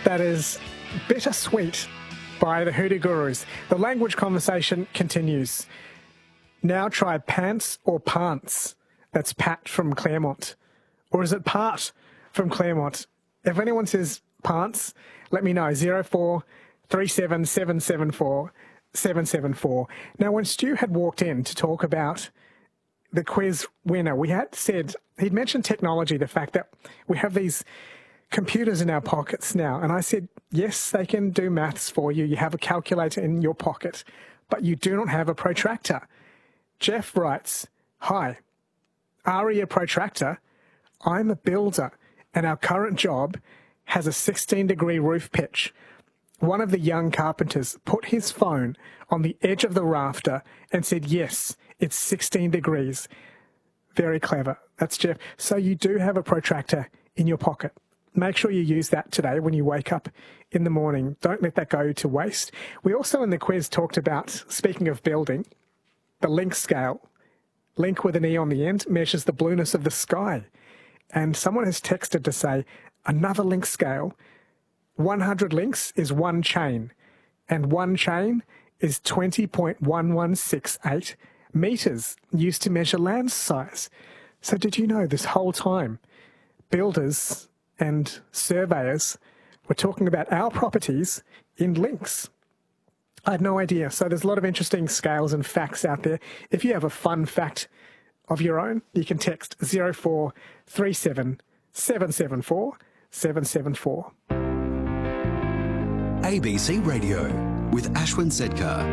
That is Bittersweet by the Hoodoo Gurus. The language conversation continues. Now try pants or pants. That's Pat from Claremont. Or is it part from Claremont? If anyone says pants, let me know. 0437 774 774. Now, when Stu had walked in to talk about the quiz winner, we had said, he'd mentioned technology, the fact that we have these computers in our pockets now. And I said, yes, they can do maths for you. You have a calculator in your pocket, but you do not have a protractor. Jeff writes, hi, Ari a protractor? I'm a builder, and our current job has a 16-degree roof pitch. One of the young carpenters put his phone on the edge of the rafter and said, yes, it's 16 degrees. Very clever. That's Jeff. So you do have a protractor in your pocket. Make sure you use that today when you wake up in the morning. Don't let that go to waste. We also in the quiz talked about, speaking of building, the link scale. Link with an E on the end measures the blueness of the sky. And someone has texted to say, another link scale, 100 links is one chain, and one chain is 20.1168 meters used to measure land size. So did you know this whole time, builders and surveyors were talking about our properties in links? I had no idea. So there's a lot of interesting scales and facts out there. If you have a fun fact of your own, you can text 0437 774 774. ABC Radio with Ashwin Sedkar.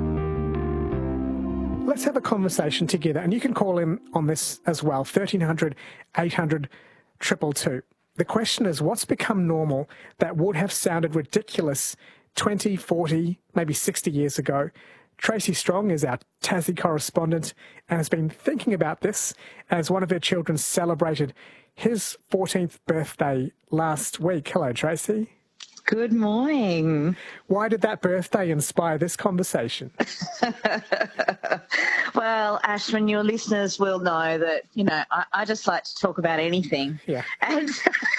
Let's have a conversation together, and you can call in on this as well, 1300 800 222. The question is, what's become normal that would have sounded ridiculous 20, 40, maybe 60 years ago? Tracy Strong is our Tassie correspondent and has been thinking about this as one of her children celebrated his 14th birthday last week. Hello, Tracy. Good morning. Why did that birthday inspire this conversation? Well, Ashwin, your listeners will know that, I just like to talk about anything. Yeah. And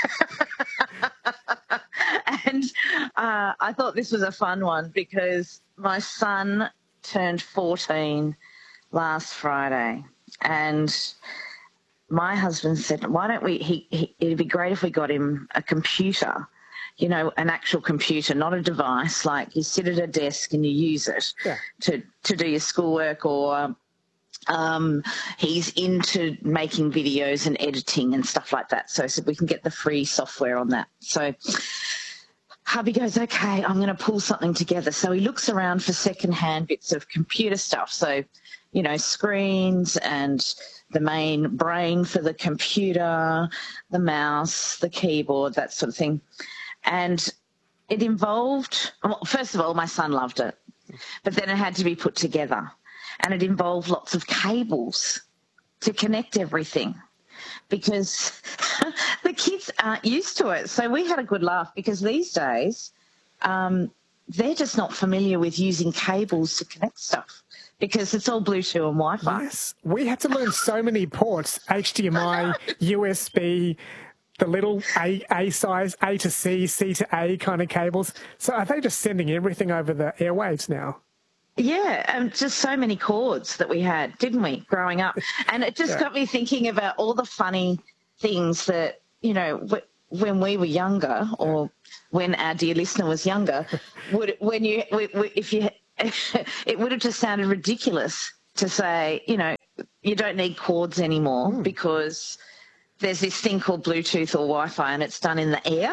I thought this was a fun one because my son turned 14 last Friday, and my husband said, why don't we, it'd be great if we got him a computer, an actual computer, not a device, like you sit at a desk and you use it to do your schoolwork, or he's into making videos and editing and stuff like that. So I said we can get the free software on that. So hubby goes, okay, I'm going to pull something together. So he looks around for secondhand bits of computer stuff. So, screens and the main brain for the computer, the mouse, the keyboard, that sort of thing. And it involved, well, first of all, my son loved it, but then it had to be put together. And it involved lots of cables to connect everything because the kids aren't used to it. So we had a good laugh because these days they're just not familiar with using cables to connect stuff because it's all Bluetooth and Wi-Fi. Yes, we had to learn so many ports, HDMI, USB, the little A size, A to C, C to A kind of cables. So are they just sending everything over the airwaves now? Yeah, just so many cords that we had, didn't we, growing up? And it just got me thinking about all the funny things that, when we were younger, or when our dear listener was younger, it would have just sounded ridiculous to say, you don't need cords anymore because there's this thing called Bluetooth or Wi-Fi and it's done in the air.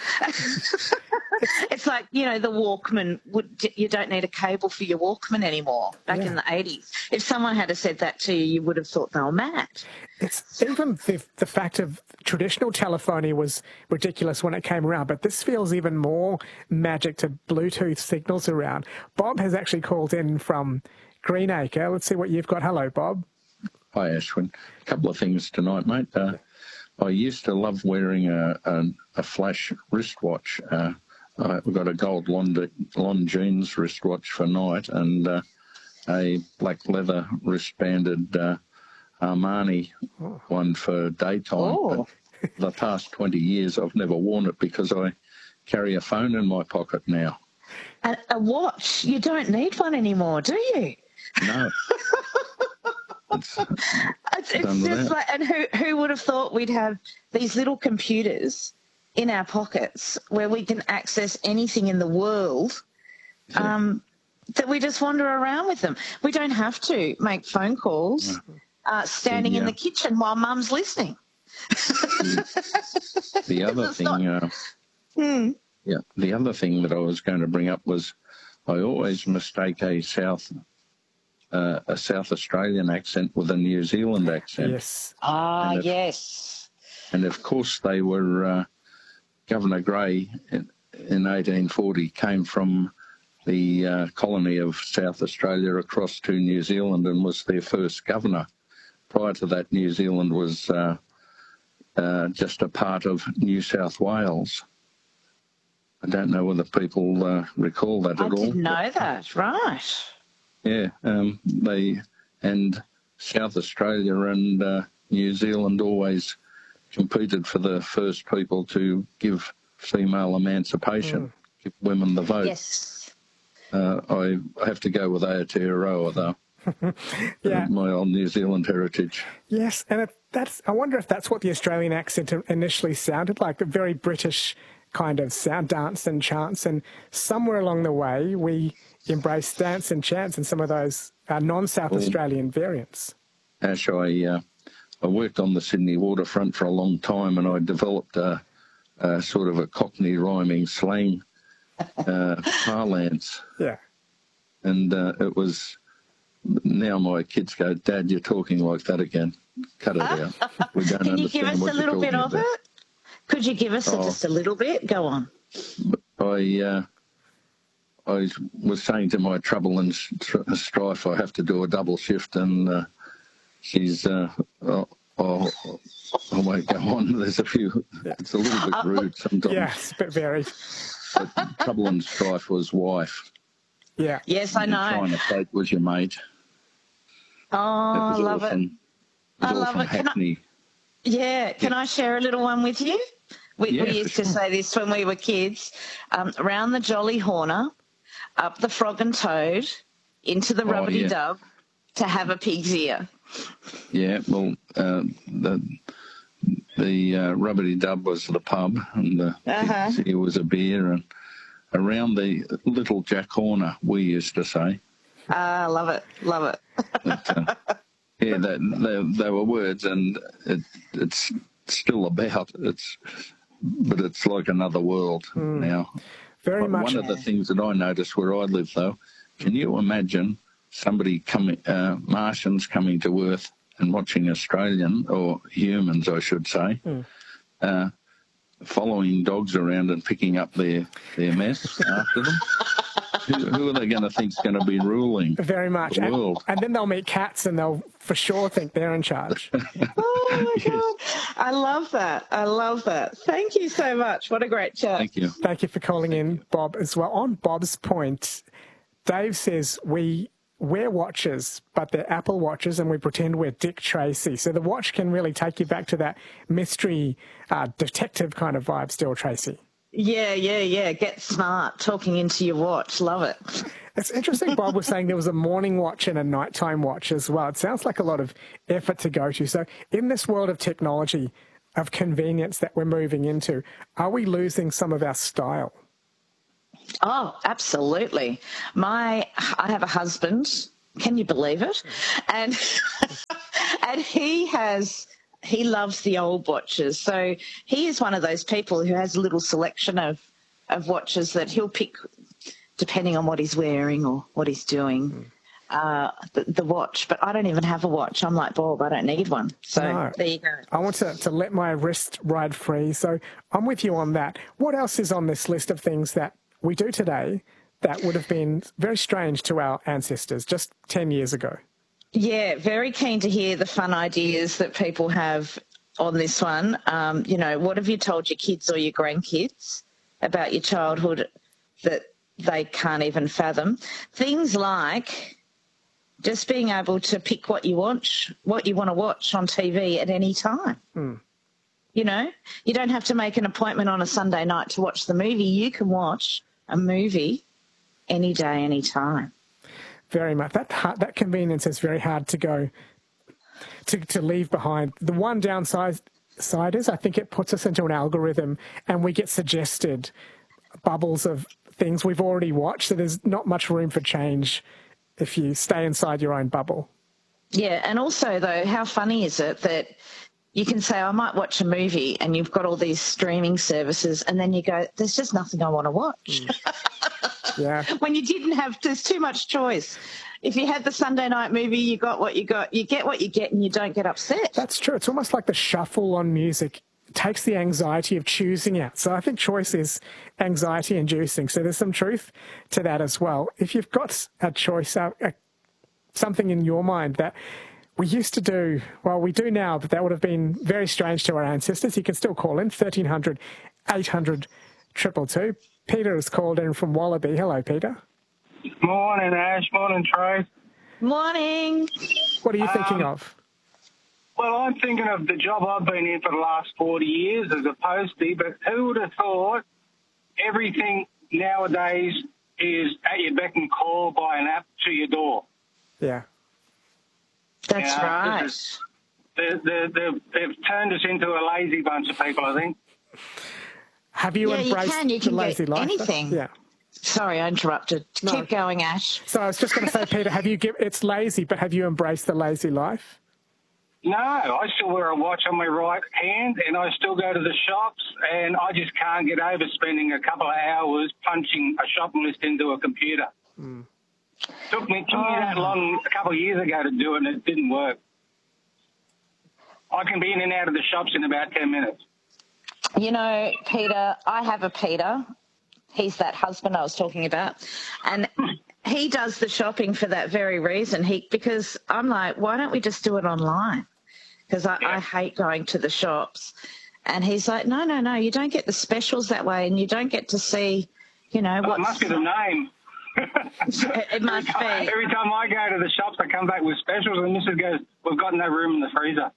It's like, the Walkman, you don't need a cable for your Walkman anymore back in the 80s. If someone had said that to you, you would have thought they were mad. It's even the fact of traditional telephony was ridiculous when it came around, but this feels even more magic to Bluetooth signals around. Bob has actually called in from Greenacre. Let's see what you've got. Hello, Bob. Hi, Ashwin. A couple of things tonight, mate. I used to love wearing a flash wristwatch. We've got a gold Longines wristwatch for night and a black leather wristbanded Armani one for daytime. Oh. But the past 20 years I've never worn it because I carry a phone in my pocket now. A watch? You don't need one anymore, do you? No. It's just like, and who would have thought we'd have these little computers in our pockets where we can access anything in the world, that we just wander around with them. We don't have to make phone calls standing in the kitchen while Mum's listening. The other thing, the other thing that I was going to bring up was I always mistake a South Australian accent with a New Zealand accent. Yes. Yes. And of course they were, Governor Grey in 1840 came from the colony of South Australia across to New Zealand and was their first governor. Prior to that, New Zealand was just a part of New South Wales. I don't know whether people recall that at all. I didn't know that, right. Yeah, and South Australia and New Zealand always competed for the first people to give female emancipation, give women the vote. Yes. I have to go with Aotearoa, though. My old New Zealand heritage. Yes, and I wonder if that's what the Australian accent initially sounded like, a very British kind of sound, dance and chants, and somewhere along the way we embraced dance and chants and some of those non-South Australian variants. Ash, I worked on the Sydney waterfront for a long time, and I developed a sort of a Cockney rhyming slang parlance. Yeah. And it was, now my kids go, Dad, you're talking like that again. Cut it out. We don't Can you give us a little bit of it? Could you give us just a little bit? Go on. I was saying to my trouble and strife, I have to do a double shift, and she's, I won't go on. There's a few, it's a little bit rude sometimes. Yes, but very. But trouble and strife was wife. Yeah. Yes, I know. Trying to fake was your mate. Oh, I love it. I love it. Hackney. Can I share a little one with you? We used to say this when we were kids. Round the Jolly Horner, up the Frog and Toad, into the Rubbity Dub, to have a pig's ear. Yeah, well, the Rubbity Dub was the pub, and the pig's ear was a beer, and around the Little Jack Horner, we used to say. Love it. But, yeah, they were words, and it's still about. But it's like another world now. Very much. One of the things that I noticed where I live, though, can you imagine somebody Martians coming to Earth and watching Australian, or humans, I should say, following dogs around and picking up their mess after them? Who are they going to think is going to be ruling Very much. the world? And then they'll meet cats and they'll for sure think they're in charge. Oh, my God. I love that. Thank you so much. What a great chat. Thank you. Thank you for calling in, Bob, as well. On Bob's point, Dave says we wear watches, but they're Apple watches, and we pretend we're Dick Tracy. So the watch can really take you back to that mystery detective kind of vibe still, Tracy. Yeah. Get smart, talking into your watch. Love it. It's interesting, Bob was saying there was a morning watch and a nighttime watch as well. It sounds like a lot of effort to go to. So in this world of technology, of convenience that we're moving into, are we losing some of our style? Oh, absolutely. I have a husband. Can you believe it? And he loves the old watches. So he is one of those people who has a little selection of watches that he'll pick depending on what he's wearing or what he's doing, the watch. But I don't even have a watch. I'm like, Bob, I don't need one. So there you go. I want to let my wrist ride free. So I'm with you on that. What else is on this list of things that we do today that would have been very strange to our ancestors just 10 years ago? Yeah, very keen to hear the fun ideas that people have on this one. What have you told your kids or your grandkids about your childhood that they can't even fathom? Things like just being able to pick what you want to watch on TV at any time. You know, you don't have to make an appointment on a Sunday night to watch the movie. You can watch a movie any day, any time. Very much. That convenience is very hard to go to leave behind. The one downside is I think it puts us into an algorithm and we get suggested bubbles of things we've already watched, so there's not much room for change if you stay inside your own bubble. Yeah, and also, though, how funny is it that you can say, I might watch a movie, and you've got all these streaming services, and then you go, there's just nothing I want to watch. Yeah. When you didn't have, there's too much choice. If you had the Sunday night movie, you got what you got. You get what you get, and you don't get upset. That's true. It's almost like the shuffle on music takes the anxiety of choosing out. So I think choice is anxiety-inducing. So there's some truth to that as well. If you've got a choice, something in your mind that we used to do, well, we do now, but that would have been very strange to our ancestors, you can still call in 1300 800 222. Peter has called in from Wallaby. Hello, Peter. Morning, Ash. Morning, Trace. Morning. What are you thinking of? Well, I'm thinking of the job I've been in for the last 40 years as a postie, but who would have thought everything nowadays is at your beck and call by an app to your door? Yeah. That's right. They've turned us into a lazy bunch of people, I think. Have you embraced the lazy life? Anything. Yeah. Sorry, I interrupted. No. Keep going, Ash. So I was just going to say, Peter, it's lazy, but have you embraced the lazy life? No, I still wear a watch on my right hand, and I still go to the shops, and I just can't get over spending a couple of hours punching a shopping list into a computer. Took me that long a couple of years ago to do it, and it didn't work. I can be in and out of the shops in about 10 minutes. You know, Peter, I have a Peter. He's that husband I was talking about. And he does the shopping for that very reason. Because I'm like, why don't we just do it online? Because I hate going to the shops. And he's like, no, you don't get the specials that way, and you don't get to see, you know, It must be the name. It must be. Every time I go to the shops, I come back with specials, and Mrs. goes, we've got no room in the freezer.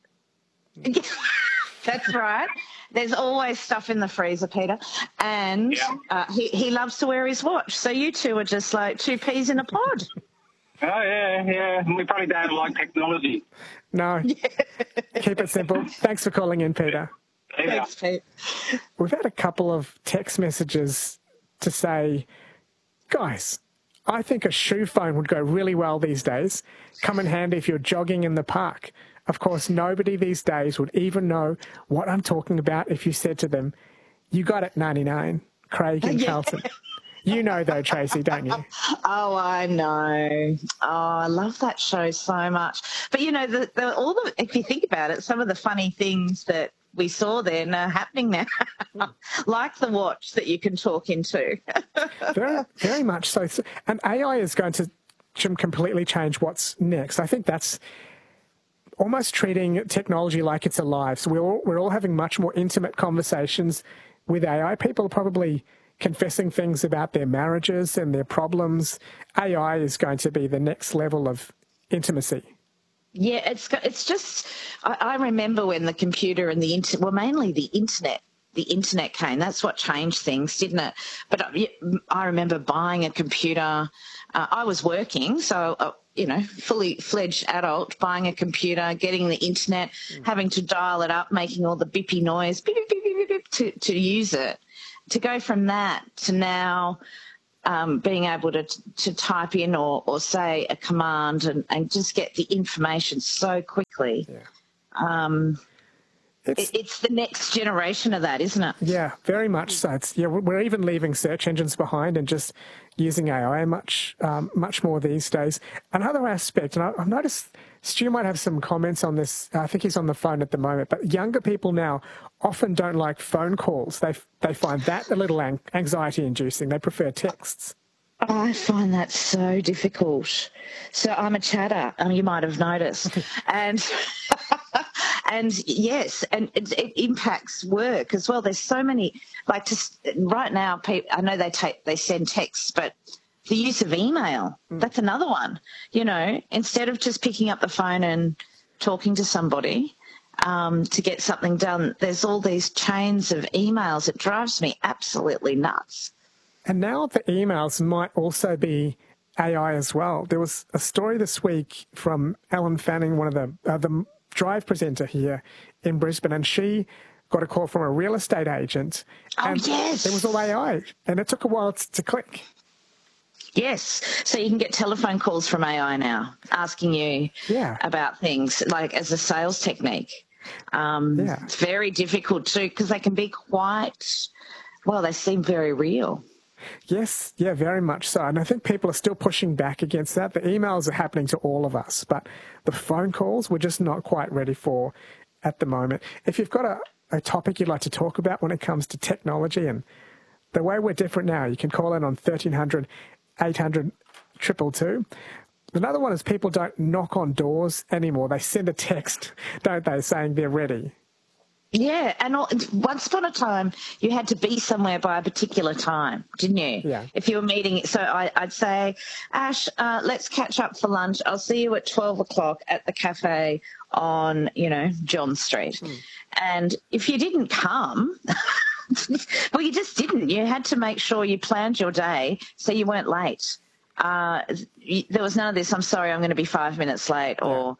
That's right. There's always stuff in the freezer, Peter. And he loves to wear his watch. So you two are just like two peas in a pod. Oh, yeah. We probably don't like technology. No. Keep it simple. Thanks for calling in, Peter. Yeah. Thanks, Pete. We've had a couple of text messages to say, guys, I think a shoe phone would go really well these days. Come in handy if you're jogging in the park. Of course, nobody these days would even know what I'm talking about if you said to them, you got it, 99, Craig and Carlton. You know, though, Tracy, don't you? Oh, I know. Oh, I love that show so much. But, you know, if you think about it, some of the funny things that we saw then are happening now, like the watch that you can talk into. Very, very much so. And AI is going to completely change what's next. I think that's almost treating technology like it's alive. So we're all having much more intimate conversations with AI. People are probably confessing things about their marriages and their problems. AI is going to be the next level of intimacy. Yeah, it's just, I remember when the computer and mainly the internet came. That's what changed things, didn't it? But I remember buying a computer. I was working, so, fully fledged adult, buying a computer, getting the internet, having to dial it up, making all the bippy noise, beep, beep, beep, beep, beep, to use it. To go from that to now being able to type in or say a command and just get the information so quickly. Yeah. It's the next generation of that, isn't it? Yeah, very much so. We're even leaving search engines behind and just using AI much more these days. Another aspect, and I've noticed Stu might have some comments on this. I think he's on the phone at the moment, but younger people now often don't like phone calls. They find that a little anxiety-inducing. They prefer texts. I find that so difficult. So I'm a chatter, you might have noticed. And yes, and it impacts work as well. There's so many, right now, I know they send texts, but the use of email, that's another one. You know, instead of just picking up the phone and talking to somebody, to get something done. There's all these chains of emails. It drives me absolutely nuts. And now the emails might also be AI as well. There was a story this week from Ellen Fanning, one of the Drive presenter here in Brisbane, and she got a call from a real estate agent. And yes. It was all AI, and it took a while to click. Yes. So you can get telephone calls from AI now asking you about things, like as a sales technique. It's very difficult too, because they can be quite, well, they seem very real. Yes, yeah, very much so. And I think people are still pushing back against that. The emails are happening to all of us, but the phone calls we're just not quite ready for at the moment. If you've got a topic you'd like to talk about when it comes to technology and the way we're different now, you can call in on 1300 800 222. Another one is people don't knock on doors anymore. They send a text, don't they, saying they're ready. Yeah, and once upon a time, you had to be somewhere by a particular time, didn't you? Yeah. If you were meeting, so I'd say, Ash, let's catch up for lunch. I'll see you at 12 o'clock at the cafe on, John Street. And if you didn't come, well, you just didn't. You had to make sure you planned your day so you weren't late. There was none of this, I'm sorry, I'm going to be 5 minutes late, or,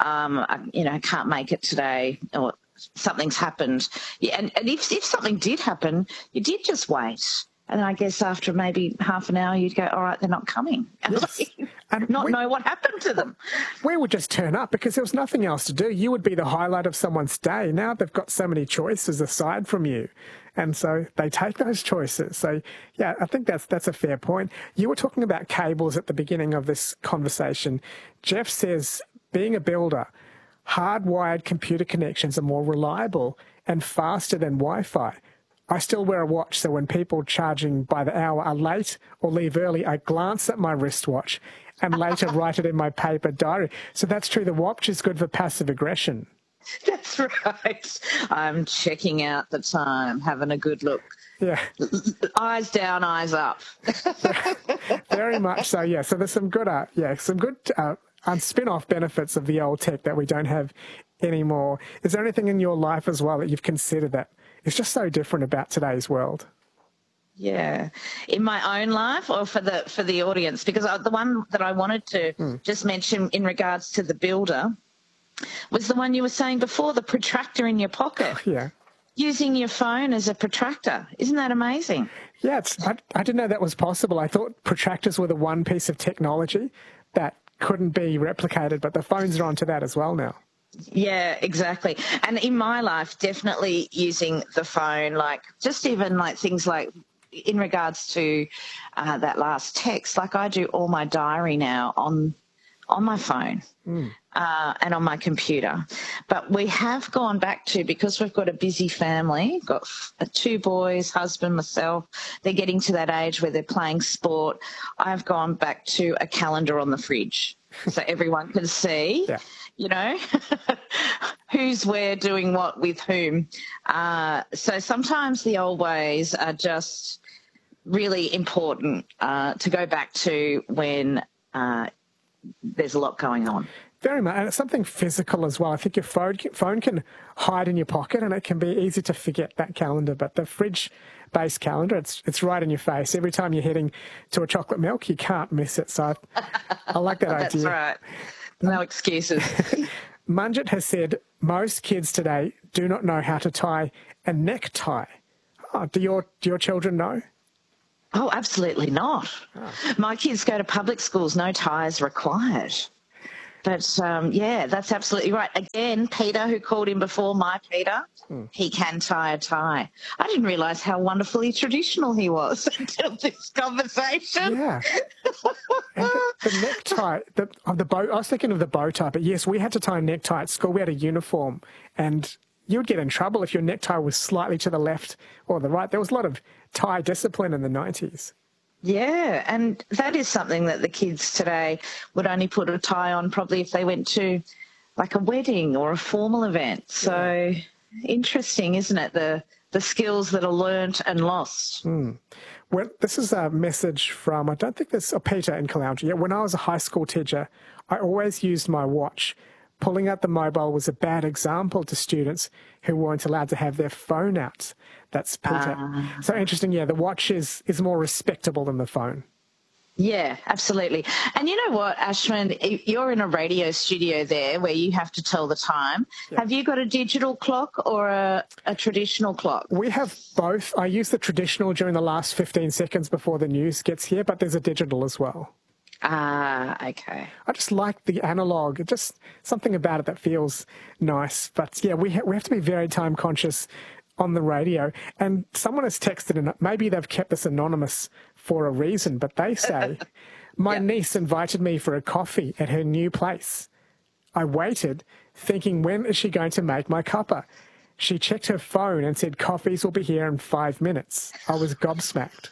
I can't make it today, or something's happened. Yeah, and if something did happen, you did just wait. And I guess after maybe half an hour, you'd go, all right, they're not coming. Yes. And know what happened to them. We would just turn up because there was nothing else to do. You would be the highlight of someone's day. Now they've got so many choices aside from you. And so they take those choices. So, yeah, I think that's a fair point. You were talking about cables at the beginning of this conversation. Jeff says, being a builder, hardwired computer connections are more reliable and faster than Wi-Fi. I still wear a watch, so when people charging by the hour are late or leave early, I glance at my wristwatch and later write it in my paper diary. So that's true. The watch is good for passive aggression. That's right. I'm checking out the time, having a good look. Yeah. Eyes down, eyes up. Very much so, yeah. So there's some good spin-off benefits of the old tech that we don't have anymore. Is there anything in your life as well that you've considered that is just so different about today's world? Yeah, in my own life or for the audience? Because the one that I wanted to just mention in regards to the builder was the one you were saying before, the protractor in your pocket. Yeah. Using your phone as a protractor. Isn't that amazing? Yeah, I didn't know that was possible. I thought protractors were the one piece of technology that couldn't be replicated, but the phones are onto that as well now. Yeah, exactly. And in my life, definitely using the phone, like just even like things like in regards to that last text, like I do all my diary now on my phone and on my computer. But we have gone back to, because we've got a busy family, got 2 boys, husband, myself, they're getting to that age where they're playing sport. I've gone back to a calendar on the fridge so everyone can see, who's where doing what with whom. So sometimes the old ways are just really important to go back to when there's a lot going on. Very much, and it's something physical as well. I think your phone can hide in your pocket, and it can be easy to forget that calendar. But the fridge-based calendar, it's right in your face. Every time you're heading to a chocolate milk, you can't miss it. So I like that idea. That's right. No excuses. Manjit has said most kids today do not know how to tie a necktie. Oh, do your children know? Oh, absolutely not. Oh. My kids go to public schools, no ties required. But, yeah, that's absolutely right. Again, Peter, who called in before, my Peter, he can tie a tie. I didn't realise how wonderfully traditional he was until this conversation. Yeah. And the necktie, the bow, I was thinking of the bow tie, but yes, we had to tie a necktie at school. We had a uniform, and you would get in trouble if your necktie was slightly to the left or the right. There was a lot of tie discipline in the 90s. Yeah, and that is something that the kids today would only put a tie on probably if they went to like a wedding or a formal event. So interesting, isn't it, the skills that are learnt and lost. Well, this is a message from, I don't think this, Peter in Caloundra. Yeah, when I was a high school teacher, I always used my watch, pulling out the mobile was a bad example to students who weren't allowed to have their phone out. That's Peter. So interesting, yeah, the watch is more respectable than the phone. Yeah, absolutely. And you know what, Ashwin, you're in a radio studio there where you have to tell the time. Yeah. Have you got a digital clock or a traditional clock? We have both. I use the traditional during the last 15 seconds before the news gets here, but there's a digital as well. Okay. I just like the analog. Just something about it that feels nice. But yeah, we have to be very time conscious on the radio. And someone has texted, and maybe they've kept this anonymous for a reason, but they say, my niece invited me for a coffee at her new place. I waited, thinking, when is she going to make my cuppa? She checked her phone and said, coffees will be here in 5 minutes. I was gobsmacked.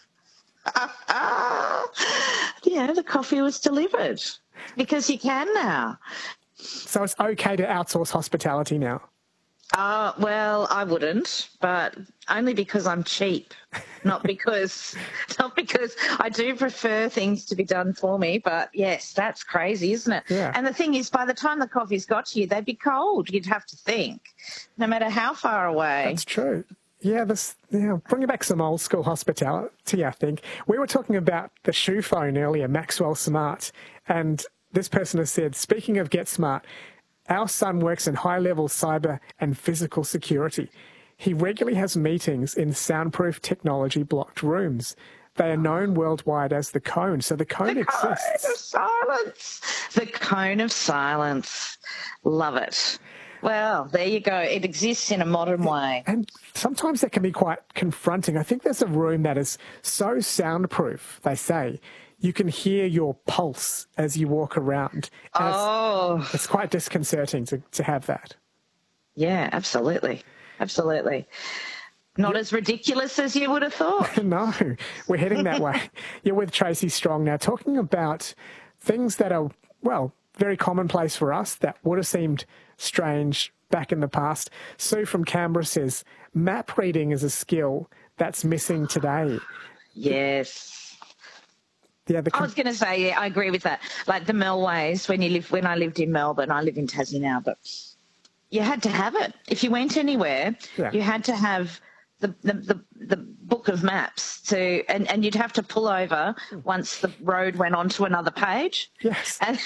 Yeah, the coffee was delivered because you can now. So it's okay to outsource hospitality now? Well, I wouldn't, but only because I'm cheap, not because I do prefer things to be done for me. But yes, that's crazy, isn't it? Yeah. And the thing is, by the time the coffee's got to you, they'd be cold. You'd have to think, no matter how far away. That's true. Yeah, bringing back some old school hospitality, I think. We were talking about the shoe phone earlier, Maxwell Smart, and this person has said, speaking of Get Smart, our son works in high-level cyber and physical security. He regularly has meetings in soundproof technology-blocked rooms. They are known worldwide as the Cone. So the Cone exists. The Cone of Silence. The Cone of Silence. Love it. Well, there you go. It exists in a modern way. And sometimes that can be quite confronting. I think there's a room that is so soundproof, they say, you can hear your pulse as you walk around. And it's quite disconcerting to have that. Yeah, absolutely. Absolutely. Not as ridiculous as you would have thought. No, we're heading that way. You're with Tracy Strong now, talking about things that are, well, very commonplace for us that would have seemed strange back in the past. Sue from Canberra says, map reading is a skill that's missing today. Yes. Yeah, I was going to say, yeah, I agree with that. Like the Melways, when I lived in Melbourne, I live in Tassie now, but you had to have it. If you went anywhere, you had to have the book of maps and you'd have to pull over once the road went onto another page. Yes. And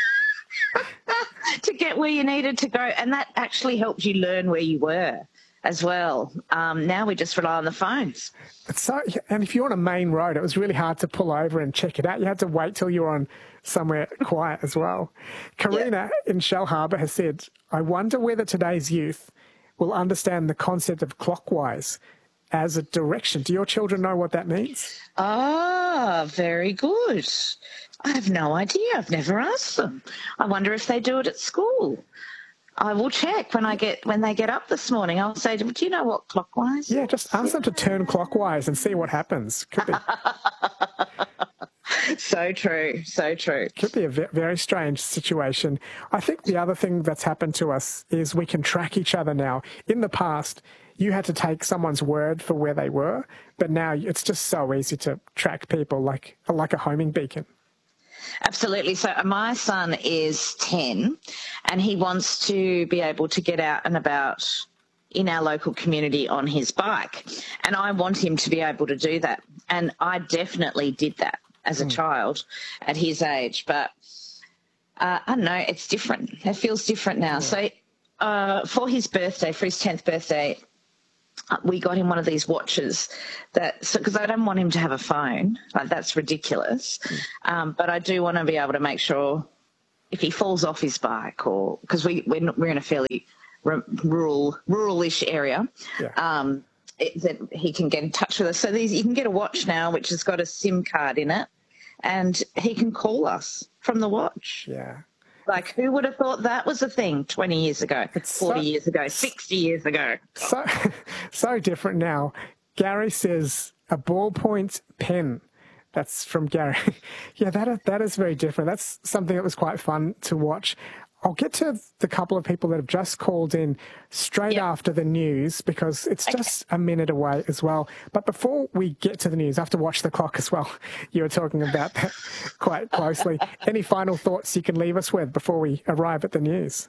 to get where you needed to go. And that actually helped you learn where you were as well. Now we just rely on the phones. And if you're on a main road, it was really hard to pull over and check it out. You had to wait till you were on somewhere quiet as well. Karina in Shell Harbour has said, I wonder whether today's youth will understand the concept of clockwise as a direction. Do your children know what that means? Very good. I have no idea. I've never asked them. I wonder if they do it at school. I will check when they get up this morning. I'll say to them, do you know what clockwise is? Yeah, just ask them to turn clockwise and see what happens. Could be. So true, so true. Could be a very strange situation. I think the other thing that's happened to us is we can track each other now. In the past, you had to take someone's word for where they were, but now it's just so easy to track people like a homing beacon. Absolutely. So my son is 10 and he wants to be able to get out and about in our local community on his bike. And I want him to be able to do that. And I definitely did that as a child at his age. But I don't know, it's different. It feels different now. Yeah. So for his birthday, for his 10th birthday, we got him one of these watches because I don't want him to have a phone. Like, that's ridiculous. But I do want to be able to make sure if he falls off his bike or because we're in a fairly rural-ish area, that he can get in touch with us. So you can get a watch now which has got a SIM card in it and he can call us from the watch. Yeah. Like, who would have thought that was a thing 20 years ago, 40 years ago, 60 years ago? So different now. Gary says a ballpoint pen. That's from Gary. Yeah, that is very different. That's something that was quite fun to watch. I'll get to the couple of people that have just called in straight after the news because it's just a minute away as well. But before we get to the news, I have to watch the clock as well. You were talking about that quite closely. Any final thoughts you can leave us with before we arrive at the news?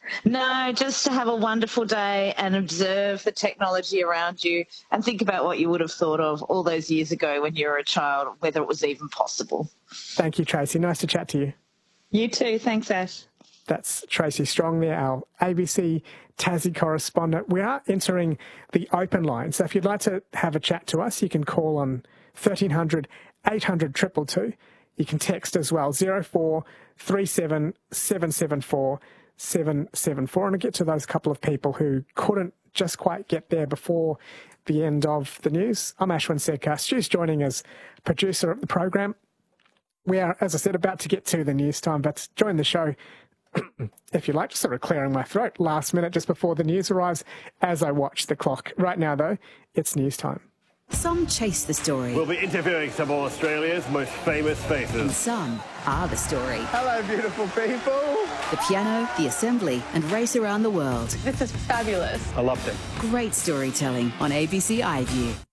No, just to have a wonderful day and observe the technology around you and think about what you would have thought of all those years ago when you were a child, whether it was even possible. Thank you, Tracy. Nice to chat to you. You too. Thanks, Ash. That's Tracy Strong there, our ABC Tassie correspondent. We are entering the open line, so if you'd like to have a chat to us, you can call on 1300 800 222. You can text as well, 0437 774 774. And I'll get to those couple of people who couldn't just quite get there before the end of the news. I'm Ashwin Sedkar. Stu's joining as producer of the program. We are, as I said, about to get to the news time, but join the show, if you like, just sort of clearing my throat last minute just before the news arrives as I watch the clock. Right now, though, it's news time. Some chase the story. We'll be interviewing some of Australia's most famous faces. And some are the story. Hello, beautiful people. The piano, the assembly, and race around the world. This is fabulous. I loved it. Great storytelling on ABC iView.